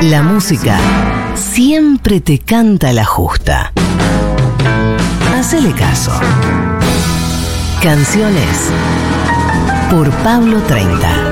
La música siempre te canta la justa. Hacele caso. Canciones por Pablo 30.